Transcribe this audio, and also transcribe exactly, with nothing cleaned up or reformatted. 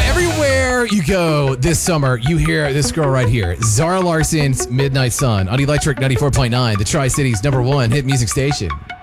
Everywhere you go this summer, you hear this girl right here, Zara Larson's Midnight Sun on Electric ninety-four point nine, the Tri-Cities number one hit music station.